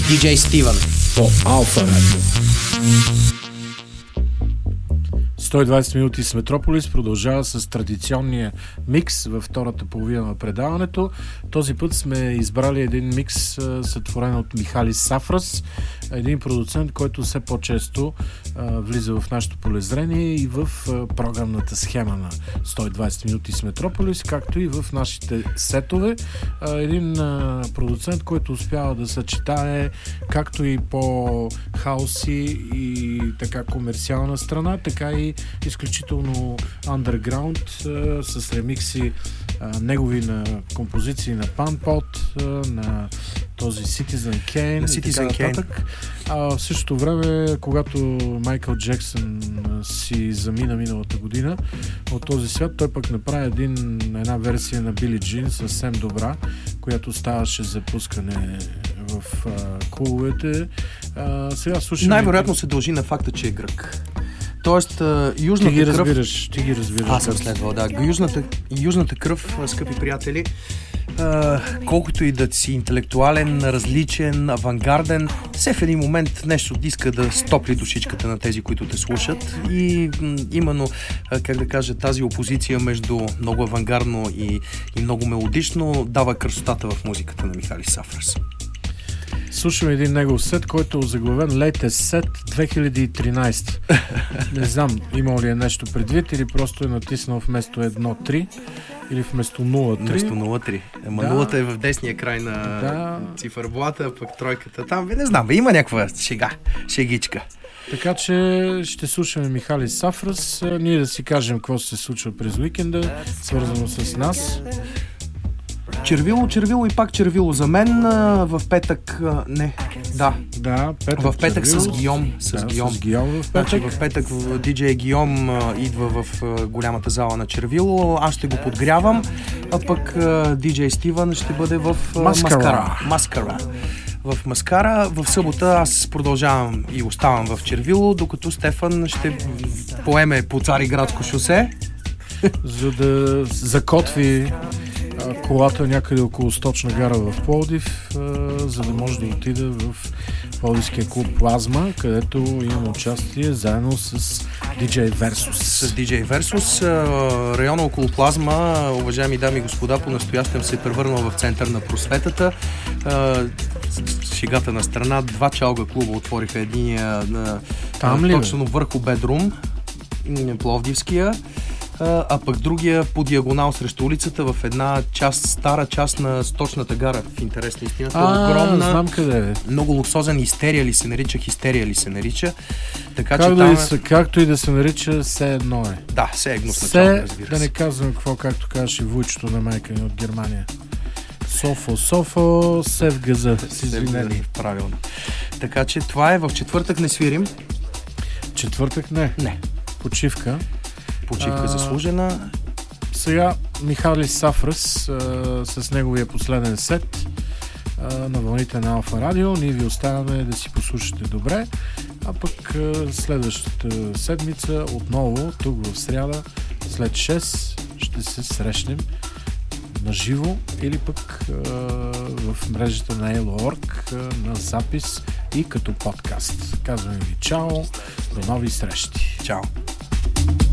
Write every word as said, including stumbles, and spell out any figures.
диджей Стивън по Алфа Радио. сто и двадесет минути с Метрополис продължава с традиционния микс във втората половина на предаването. Този път сме избрали един микс, сътворен от Михалис Сафрас, един продуцент, който все по-често а, влиза в нашото полезрение и в а, програмната схема на сто и двадесет минути с Метрополис, както и в нашите сетове. А, един а, продуцент, който успява да съчетае както и по-хауси и така комерциална страна, така и изключително underground, а, с ремикси а, негови на композиции на Panpot, а, на този Citizen Kane, Citizen и така нататък. А в същото време, когато Майкъл Джексън си замина миналата година от този свят, той пък направи един, една версия на Били Джин съвсем добра, която ставаше за пускане в а, клубовете. А, сега слушаме... Най-вероятно се дължи на факта, че е грък. Тоест, южната ти ги кръв... разбираш, ти ги разбираш. Аз съм следвал, да. Южната, южната кръв, скъпи приятели, а, колкото и да си интелектуален, различен, авангарден, все в един момент нещо иска да стопли душичката на тези, които те слушат. И м, именно, а, как да кажа, тази опозиция между много авангардно и, и много мелодично дава красотата в музиката на Михалис Сафрас. Слушаме един негов сет, който е озаглавен Latest Set две хиляди и тринадесета. Не знам, имал ли е нещо предвид или просто е натиснал вместо едно три или вместо нула три. Вместо нула три. Ама да. Нулата е в десния край на да. цифърблата, а пък тройката там. Не знам, бе, има някаква шега, шегичка. Така че ще слушаме Михалис Сафрас. Ние да си кажем какво се случва през уикенда, свързано с нас. Червило, червило и пак червило. За мен в петък... Не, да. Да, петък в петък червило. с Гийом. С да, Гийом. С Гийом в петък. Значи, в петък диджей Гийом идва в голямата зала на Червило. Аз ще го подгрявам, а пък диджей Стивън ще бъде в Маскара. Маскара. В Маскара. В събота аз продължавам и оставам в Червило, докато Стефан ще поеме по Цариградско шосе. За да закотви колата някъде около Сточна гара в Пловдив, за да може да отида в Пловдивския клуб Плазма, където имам участие заедно с диджей Versus. С диджей Versus. Района около Плазма, уважаеми дами и господа, по-настоящем се е превърнал в център на просветата. Шегата на страна, два чалга клуба отвориха единия на, точно върху Бедрум, Пловдивския. А пък другия по диагонал срещу улицата в една част, стара част на Сточната гара. В интерес на истината. А, огромна, знам къде е. много луксозен, истерия ли се нарича, хистерия ли се нарича. Така, как че да там... е... Както и да се нарича, все едно е. Да, все е гнусна все, чалка, разбира да се. не казвам какво, както казваше вуйчето на майка ми от Германия. Софо, софо, се в газа. С извинение. Правилно. Така че това е. В четвъртък не свирим. Четвъртък не. Не. Почивка. Почивка а, заслужена. Сега Михалис Сафрас а, с неговия последен сет а, на вълните на Алфа Радио. Ние ви оставяме да си послушате добре, а пък а, следващата седмица отново тук в сряда след шест ще се срещнем на живо или пък а, в мрежата на Elo точка орг на запис и като подкаст. Казваме ви чао, до нови срещи. Чао.